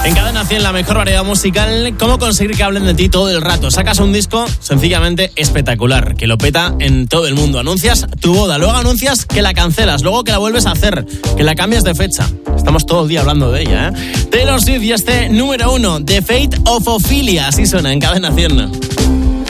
En Cadena 100, la mejor variedad musical. ¿Cómo conseguir que hablen de ti todo el rato? Sacas un disco sencillamente espectacular, que lo peta en todo el mundo. Anuncias tu boda, luego anuncias que la cancelas, luego que la vuelves a hacer, que la cambias de fecha. Estamos todo el día hablando de ella, ¿eh? Taylor Swift y este número 1, The Fate of Ophelia. Así suena en Cadena 100.